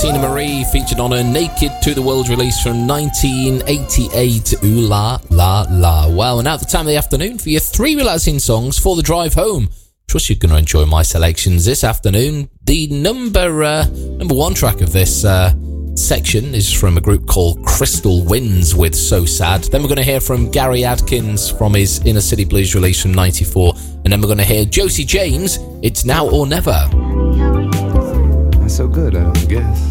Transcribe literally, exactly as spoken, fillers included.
Tina Marie featured on her Naked to the World release from nineteen eighty-eight. Ooh la la la. Well, and now the time of the afternoon for your three relaxing songs for the drive home. Trust you're going to enjoy my selections this afternoon. The number uh, number one track of this uh, section is from a group called Crystal Winds with So Sad. Then we're going to hear from Gary Adkins from his Inner City Blues release from ninety-four. And then we're going to hear Josie James, It's Now or Never. That's so good, I guess.